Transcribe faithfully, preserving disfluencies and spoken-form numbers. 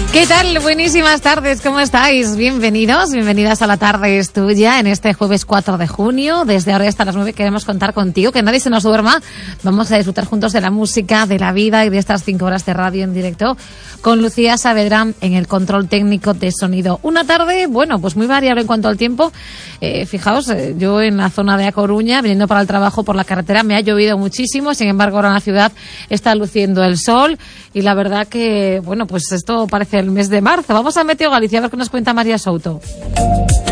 ¿Qué tal? Buenísimas tardes, ¿cómo estáis? Bienvenidos, bienvenidas a La Tarde es Tuya en este jueves cuatro de junio. Desde ahora hasta las nueve queremos contar contigo, que nadie se nos duerma. Vamos a disfrutar juntos de la música, de la vida y de estas cinco horas de radio en directo con Lucía Saavedra en el control técnico de sonido. Una tarde, bueno, pues muy variable en cuanto al tiempo. Eh, fijaos, eh, yo en la zona de A Coruña, viniendo para el trabajo por la carretera, me ha llovido muchísimo. Sin embargo, ahora en la ciudad está luciendo el sol y la verdad que, bueno, pues esto parece el mes de marzo. Vamos a Meteo Galicia a ver qué nos cuenta María Souto.